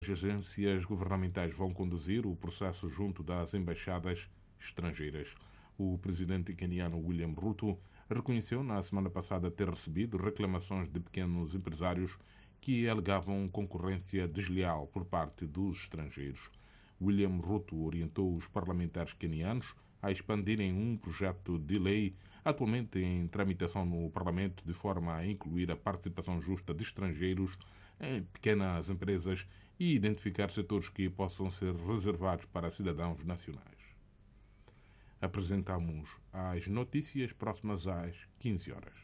As agências governamentais vão conduzir o processo junto das embaixadas estrangeiras. O presidente queniano William Ruto reconheceu na semana passada ter recebido reclamações de pequenos empresários que alegavam concorrência desleal por parte dos estrangeiros. William Ruto orientou os parlamentares quenianos a expandirem um projeto de lei atualmente em tramitação no Parlamento de forma a incluir a participação justa de estrangeiros em pequenas empresas e identificar setores que possam ser reservados para cidadãos nacionais. Apresentamos as notícias próximas às 15 horas.